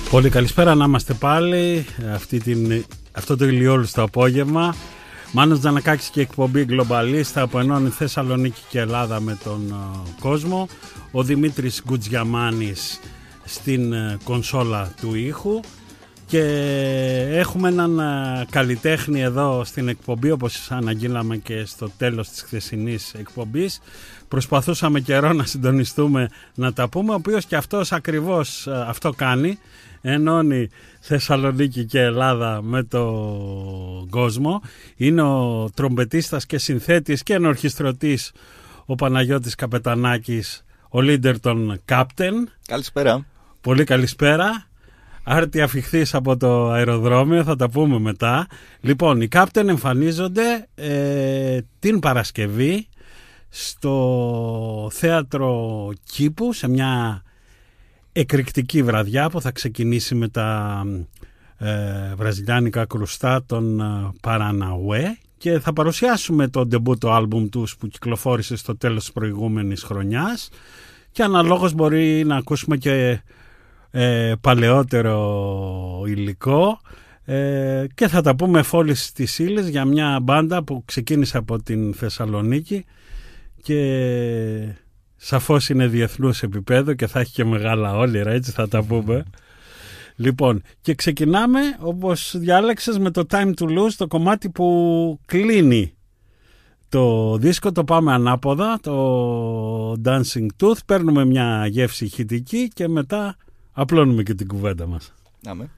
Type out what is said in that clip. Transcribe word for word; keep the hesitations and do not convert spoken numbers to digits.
Πολύ καλησπέρα, να είμαστε πάλι αυτή την, αυτό το ηλιόλουστο απόγευμα. Μάνος Τζανακάκης και εκπομπή Γκλομπαλίστα που ενώνει Θεσσαλονίκη και Ελλάδα με τον uh, κόσμο. Ο Δημήτρης Γκουτζιαμάνης στην uh, κονσόλα του ήχου. Και έχουμε έναν uh, καλλιτέχνη εδώ στην εκπομπή, όπως αναγγείλαμε και στο τέλος της χθεσινής εκπομπής. Προσπαθούσαμε καιρό να συντονιστούμε να τα πούμε, ο οποίος και αυτός ακριβώς uh, αυτό κάνει. Ενώνει Θεσσαλονίκη και Ελλάδα με τον κόσμο. Είναι ο τρομπετίστας και συνθέτης και ενορχιστρωτής ο Παναγιώτης Καπετανάκης, ο leader των Captain. Καλησπέρα. Πολύ καλησπέρα. Άρτη αφιχθείς από το αεροδρόμιο, θα τα πούμε μετά. Λοιπόν, οι Captain εμφανίζονται ε, την Παρασκευή στο Θέατρο Κήπου, σε μια εκρηκτική βραδιά που θα ξεκινήσει με τα ε, βραζιλιάνικα κρουστά των ε, Παραναουέ, και θα παρουσιάσουμε το ντεμπούτο άλμπουμ τους που κυκλοφόρησε στο τέλος της προηγούμενης χρονιάς, και αναλόγως μπορεί να ακούσουμε και ε, παλαιότερο υλικό, ε, και θα τα πούμε εφόλης της ύλης για μια μπάντα που ξεκίνησε από την Θεσσαλονίκη και σαφώς είναι διεθνούς επίπεδο και θα έχει και μεγάλα όνειρα, έτσι θα τα πούμε. Λοιπόν, και ξεκινάμε όπως διάλεξες με το Time to Lose, το κομμάτι που κλείνει το δίσκο. Το πάμε ανάποδα, το Dancing Tooth, παίρνουμε μια γεύση ηχητική και μετά απλώνουμε και την κουβέντα μας. Άμε.